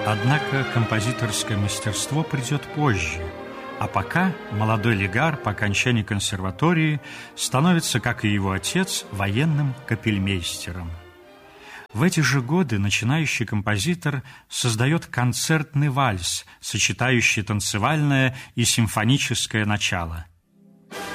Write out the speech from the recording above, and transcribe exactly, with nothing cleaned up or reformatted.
Однако композиторское мастерство придет позже, а пока молодой Легар по окончании консерватории становится, как и его отец, военным капельмейстером. В эти же годы начинающий композитор создает концертный вальс, сочетающий танцевальное и симфоническое начало.